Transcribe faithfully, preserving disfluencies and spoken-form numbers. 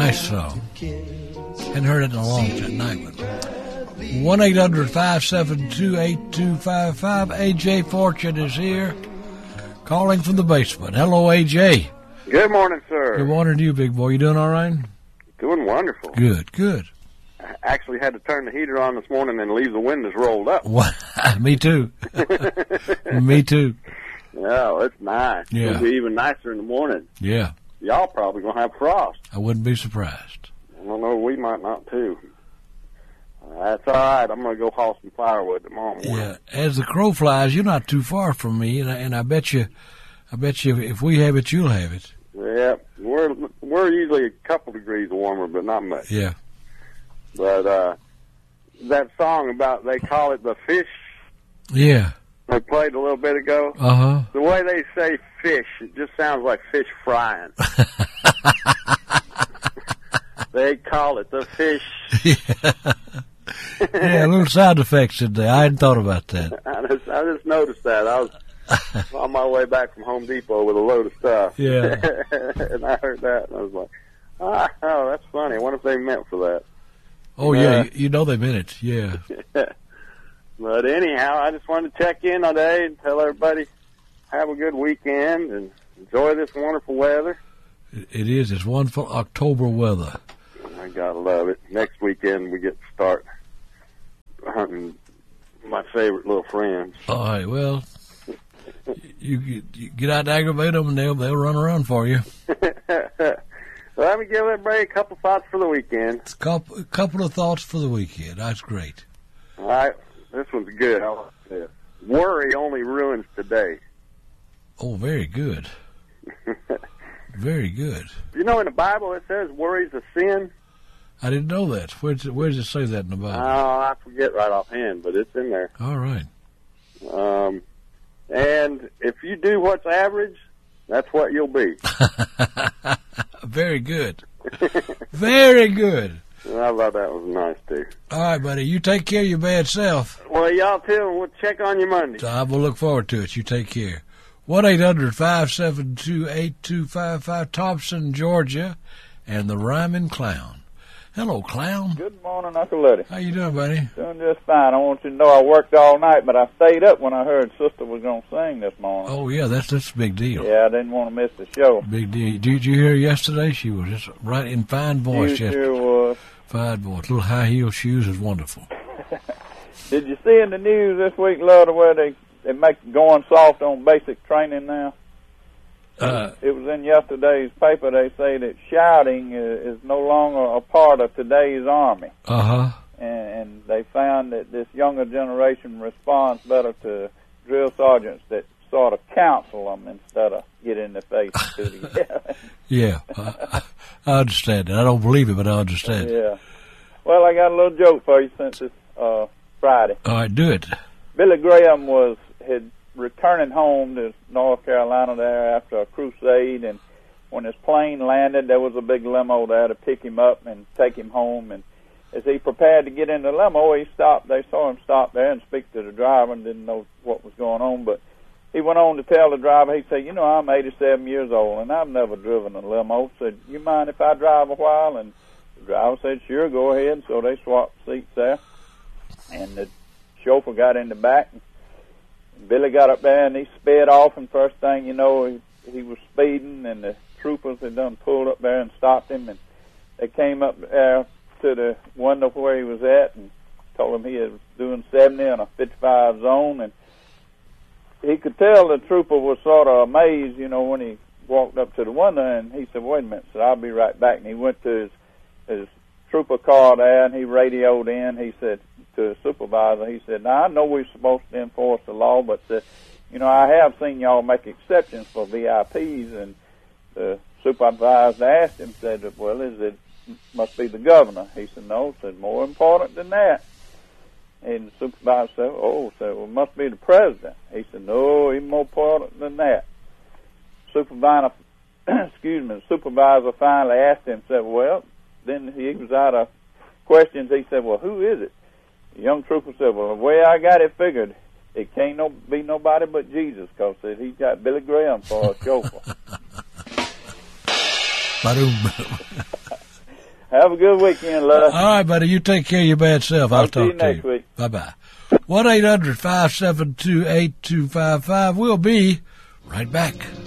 Nice song. Hadn't heard it in a long time. Night. one eight hundred five seven two eight two five five. A J Fortune is here, calling from the basement. Hello, A J. Good morning, sir. Good morning to you, big boy. You doing all right? Doing wonderful. Good, good. I actually had to turn the heater on this morning and leave the windows rolled up. What? Me too. Me too. Yeah, it's nice. Yeah. It'll be even nicer in the morning. Yeah. Y'all probably going to have frost. I wouldn't be surprised. I don't know, we might not, too. That's all right. I'm going to go haul some firewood tomorrow morning. Yeah. As the crow flies, you're not too far from me, and I, and I bet you, I bet you, if we have it, you'll have it. Yeah, we're we're usually a couple degrees warmer, but not much. Yeah. But uh, that song about, they call it the fish. Yeah. I played a little bit ago. Uh huh. The way they say fish, it just sounds like fish frying. They call it the fish. Yeah. Yeah, a little sound effects in there. I hadn't thought about that. I just, I just noticed that. I was on my way back from Home Depot with a load of stuff. Yeah. And I heard that, and I was like, oh, oh, that's funny. I wonder if they meant for that. Oh, yeah, uh, you, you know they meant it. Yeah. But anyhow, I just wanted to check in today and tell everybody have a good weekend and enjoy this wonderful weather. It is. It's wonderful October weather. I gotta love it. Next weekend we get to start hunting my favorite little friends. All right. Well, you, you get out and aggravate them, and they'll they'll run around for you. Well, let me give everybody a couple thoughts for the weekend. A couple, a couple of thoughts for the weekend. That's great. All right. This one's good. I like this. Worry only ruins today. Oh, very good. Very good. You know, in the Bible it says worry's a sin. I didn't know that. Where does it, where does it say that in the Bible? Oh, I forget right offhand, but it's in there. All right. Um, and if you do what's average, that's what you'll be. Very good. Very good. I thought that was nice, too. All right, buddy. You take care of your bad self. Well, y'all, too. We'll check on you Monday. I will look forward to it. You take care. one eight hundred five seven two eight two five five, Thompson, Georgia, and the Rhyming Clown. Hello, Clown. Good morning, Uncle Luddy. How you doing, buddy? Doing just fine. I want you to know I worked all night, but I stayed up when I heard Sister was going to sing this morning. Oh, yeah, that's, that's a big deal. Yeah, I didn't want to miss the show. Big deal. Did you hear her yesterday? She was just right in fine voice. You yesterday. sure was. Fine voice. Little high-heel shoes is wonderful. Did you see in the news this week, Luddy, where they, they make going soft on basic training now? Uh, it was in yesterday's paper. They say that shouting is, is no longer a part of today's Army. Uh-huh. And, and they found that this younger generation responds better to drill sergeants that sort of counsel them instead of get in the face to the Yeah, I, I understand it. I don't believe it, but I understand. Yeah. Well, I got a little joke for you since it's uh, Friday. All right, do it. Billy Graham was had returning home to North Carolina there after a crusade, and when his plane landed, there was a big limo there to pick him up and take him home. And as he prepared to get in the limo, he stopped. They saw him stop there and speak to the driver and didn't know what was going on, but he went on to tell the driver, he said, you know, I'm eighty-seven years old, and I've never driven a limo. Said, you mind if I drive a while? And the driver said, sure, go ahead. So they swapped seats there, and the chauffeur got in the back. And Billy got up there, and he sped off, and first thing you know, he, he was speeding, and the troopers had done pulled up there and stopped him, and they came up there to the window where he was at and told him he was doing seventy in a fifty-five zone, and he could tell the trooper was sort of amazed, you know, when he walked up to the window, and he said, wait a minute, said, I'll be right back. And he went to his, his trooper car there, and he radioed in. He said to his supervisor, he said, now, I know we're supposed to enforce the law, but, uh, you know, I have seen y'all make exceptions for V I Ps. And the supervisor asked him, said, well, is it must be the governor? He said, no. Said, more important than that. And the supervisor said, oh, said, well, it must be the president. He said, no, even more important than that. Supervisor, excuse me, the supervisor finally asked him, said, well, then he was out of questions. He said, well, who is it? The young trooper said, well, the way I got it figured, it can't no, be nobody but Jesus, because he's got Billy Graham for a chauffeur. Have a good weekend, Les. All right, buddy. You take care of your bad self. I'll I'll see talk you to next you. week. Bye-bye. one eight hundred five seven two eight two five five. We'll be right back.